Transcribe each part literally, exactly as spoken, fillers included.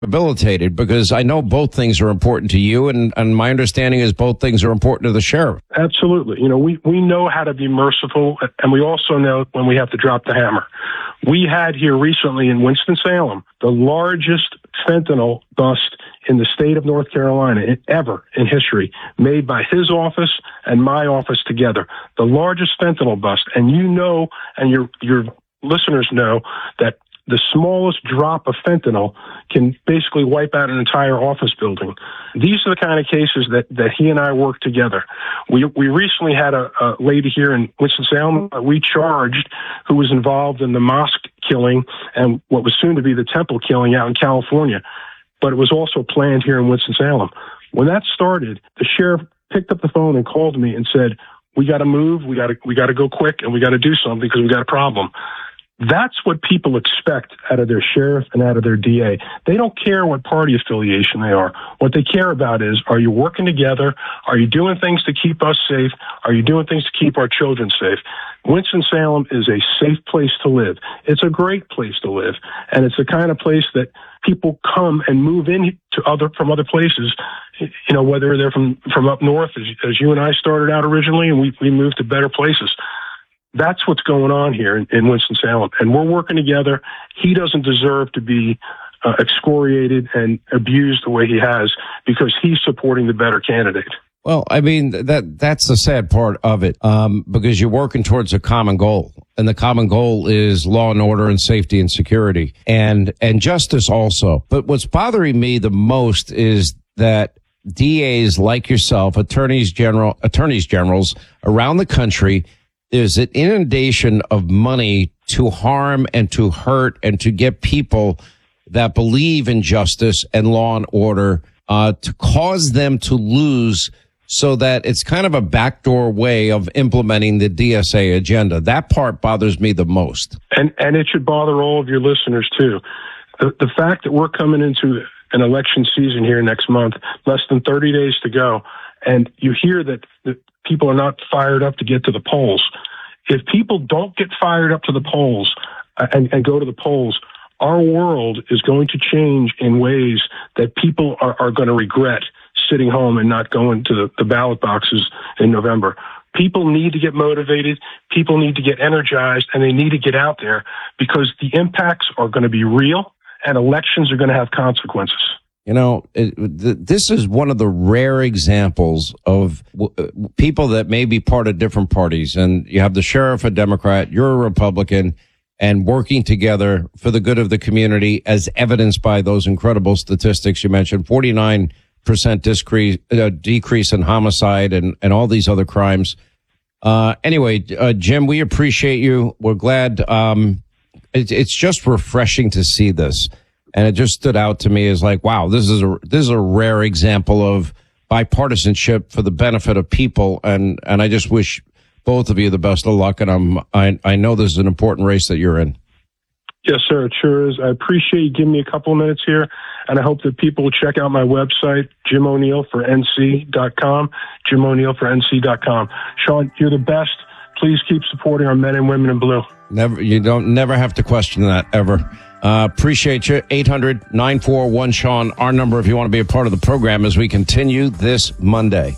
rehabilitated? Because I know both things are important to you, and, and my understanding is both things are important to the sheriff. Absolutely. You know, we, we know how to be merciful, and we also know when we have to drop the hammer. We had here recently in Winston-Salem the largest fentanyl bust in the state of North Carolina ever in history, made by his office and my office together. The largest fentanyl bust. And you know, and your your listeners know, that the smallest drop of fentanyl can basically wipe out an entire office building. These are the kind of cases that, that he and I work together. We we recently had a, a lady here in Winston-Salem uh, we charged who was involved in the mosque killing and what was soon to be the temple killing out in California. But it was also planned here in Winston-Salem. When that started, the sheriff picked up the phone and called me and said, we got to move, we got to we got to go quick, and we got to do something because we got a problem. That's what people expect out of their sheriff and out of their D A. They don't care what party affiliation they are. What they care about is, are you working together? Are you doing things to keep us safe? Are you doing things to keep our children safe? Winston-Salem is a safe place to live. It's a great place to live. And it's the kind of place that people come and move in to other, from other places, you know, whether they're from, from up north, as, as you and I started out originally, and we, we moved to better places. That's what's going on here in, in Winston-Salem. And we're working together. He doesn't deserve to be uh, excoriated and abused the way he has because he's supporting the better candidate. Well, I mean, that that's the sad part of it, um, because you're working towards a common goal. And the common goal is law and order and safety and security and, and justice also. But what's bothering me the most is that D As like yourself, attorneys general, attorneys generals around the country, there's an inundation of money to harm and to hurt and to get people that believe in justice and law and order, uh, to cause them to lose, so that it's kind of a backdoor way of implementing the D S A agenda. That part bothers me the most. And and it should bother all of your listeners too. The, the fact that we're coming into an election season here next month, less than thirty days to go, and you hear that the people are not fired up to get to the polls. If people don't get fired up to the polls uh, and, and go to the polls, our world is going to change in ways that people are, are going to regret sitting home and not going to the, the ballot boxes in November. People need to get motivated. People need to get energized, and they need to get out there because the impacts are going to be real and elections are going to have consequences. You know, it, th- this is one of the rare examples of w- people that may be part of different parties. And you have the sheriff, a Democrat, you're a Republican, and working together for the good of the community, as evidenced by those incredible statistics you mentioned, forty-nine percent decrease, uh, decrease in homicide and, and all these other crimes. Uh, anyway, uh, Jim, we appreciate you. We're glad. Um, it, it's just refreshing to see this. And it just stood out to me as like, wow, this is a, this is a rare example of bipartisanship for the benefit of people. And, and I just wish both of you the best of luck. And I'm, I, I know this is an important race that you're in. Yes, sir. It sure is. I appreciate you giving me a couple of minutes here, and I hope that people will check out my website, Jim O'Neill for N C dot com, Jim O'Neill for N C dot com. Sean, you're the best. Please keep supporting our men and women in blue. Never, you don't never have to question that ever. Uh, appreciate you. eight hundred nine four one Sean, our number if you want to be a part of the program as we continue this Monday.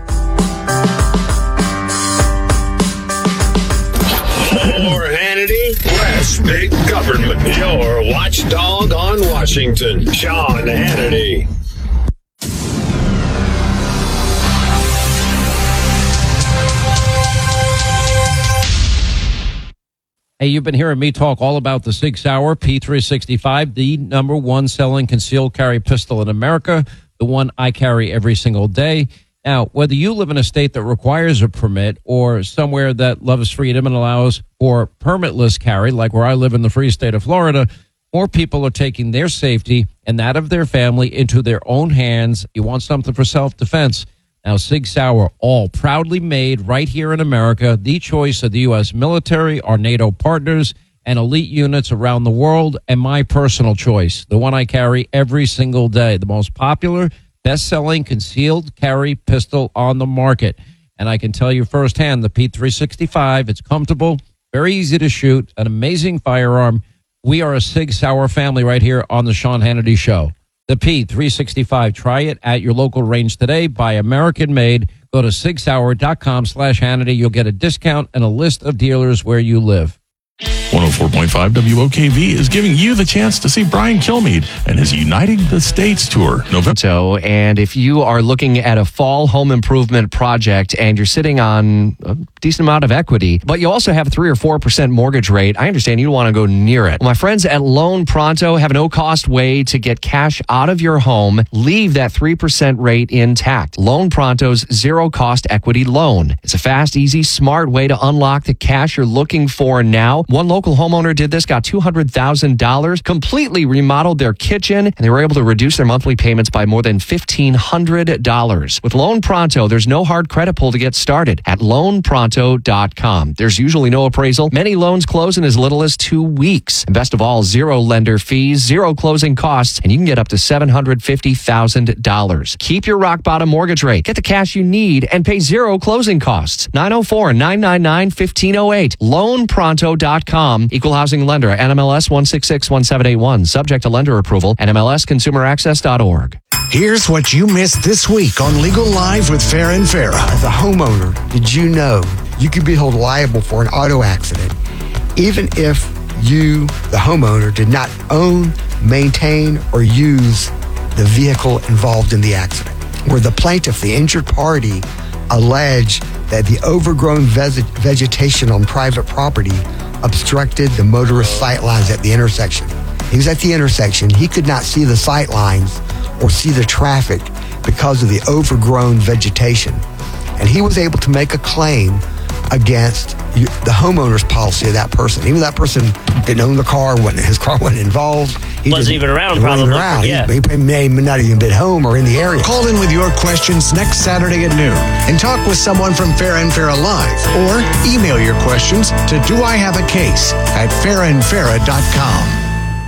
More Hannity, less big government. Your watchdog on Washington, Sean Hannity. Hey, you've been hearing me talk all about the Sig Sauer P three sixty-five, the number one selling concealed carry pistol in America, the one I carry every single day. Now, whether you live in a state that requires a permit or somewhere that loves freedom and allows for permitless carry, like where I live in the free state of Florida, more people are taking their safety and that of their family into their own hands. You want something for self-defense. Now, Sig Sauer, all proudly made right here in America, the choice of the U S military, our NATO partners, and elite units around the world, and my personal choice, the one I carry every single day, the most popular, best-selling concealed carry pistol on the market. And I can tell you firsthand, the P three sixty-five, it's comfortable, very easy to shoot, an amazing firearm. We are a Sig Sauer family right here on the Sean Hannity Show. The P three sixty-five. Try it at your local range today. Buy American made. Go to sig sauer dot com slash Hannity. You'll get a discount and a list of dealers where you live. one oh four point five W O K V is giving you the chance to see Brian Kilmeade and his Uniting the States tour. November. So, and if you are looking at a fall home improvement project and you're sitting on a decent amount of equity, but you also have a three or four percent mortgage rate, I understand you want to go near it. Well, my friends at Loan Pronto have a no-cost way to get cash out of your home, leave that three percent rate intact. Loan Pronto's zero-cost equity loan. It's a fast, easy, smart way to unlock the cash you're looking for now. One local homeowner did this, got two hundred thousand dollars, completely remodeled their kitchen, and they were able to reduce their monthly payments by more than fifteen hundred dollars. With Loan Pronto, there's no hard credit pull to get started at loan pronto dot com. There's usually no appraisal. Many loans close in as little as two weeks. And best of all, zero lender fees, zero closing costs, and you can get up to seven hundred fifty thousand dollars. Keep your rock bottom mortgage rate. Get the cash you need and pay zero closing costs. nine oh four, nine nine nine, one five oh eight. loan pronto dot com. Equal housing lender. N M L S one six six one seven eight one. Subject to lender approval. N M L S consumer access dot org. Here's what you missed this week on Legal Live with Farah and Farah. As a homeowner, did you know you could be held liable for an auto accident even if you, the homeowner, did not own, maintain, or use the vehicle involved in the accident? Where the plaintiff, the injured party, alleged that the overgrown veg- vegetation on private property obstructed the motorist sight lines at the intersection. He was at the intersection. He could not see the sight lines or see the traffic because of the overgrown vegetation. And he was able to make a claim against the homeowner's policy of that person. Even though that person didn't own the car, wasn't, his car wasn't involved. He wasn't even around, he wasn't probably. Around. Yeah. He, he may not even been home or in the area. Call in with your questions next Saturday at noon and talk with someone from Farah and Farah Live, or email your questions to do I have a case at farah and farah dot com.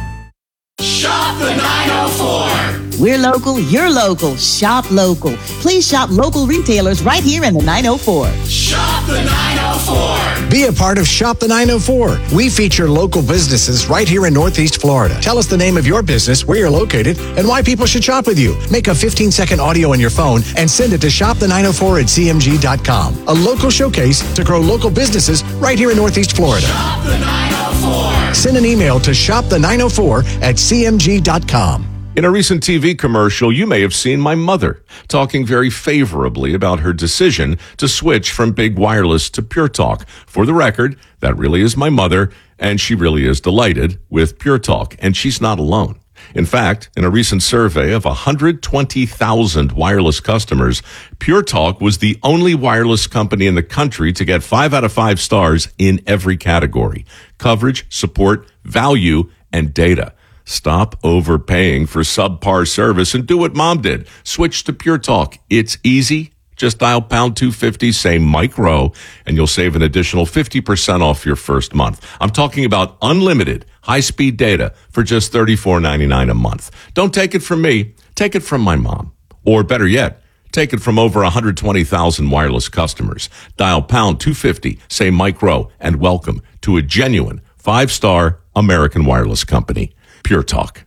Shop the nine oh four. We're local, you're local. Shop local. Please shop local retailers right here in the nine oh four. Shop the nine oh four. Be a part of Shop the nine oh four. We feature local businesses right here in Northeast Florida. Tell us the name of your business, where you're located, and why people should shop with you. Make a fifteen-second audio on your phone and send it to shop the nine oh four at c m g dot com. A local showcase to grow local businesses right here in Northeast Florida. Shop the nine oh four. Send an email to shop the nine oh four at c m g dot com. In a recent T V commercial, you may have seen my mother talking very favorably about her decision to switch from Big Wireless to Pure Talk. For the record, that really is my mother, and she really is delighted with Pure Talk, and she's not alone. In fact, in a recent survey of one hundred twenty thousand wireless customers, Pure Talk was the only wireless company in the country to get five out of five stars in every category: coverage, support, value, and data. Stop overpaying for subpar service and do what Mom did. Switch to Pure Talk. It's easy. Just dial pound two fifty, say Mike Rowe, and you'll save an additional fifty percent off your first month. I'm talking about unlimited high-speed data for just thirty-four ninety-nine a month. Don't take it from me. Take it from my mom. Or better yet, take it from over one hundred twenty thousand wireless customers. Dial pound two fifty, say Mike Rowe, and welcome to a genuine five-star American wireless company. Pure Talk.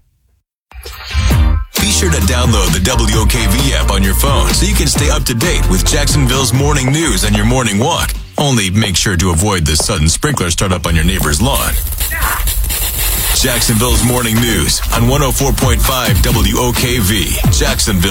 Be sure to download the W O K V app on your phone so you can stay up to date with Jacksonville's morning news on your morning walk. Only make sure to avoid the sudden sprinkler startup on your neighbor's lawn. Jacksonville's morning news on one oh four point five W O K V. Jacksonville.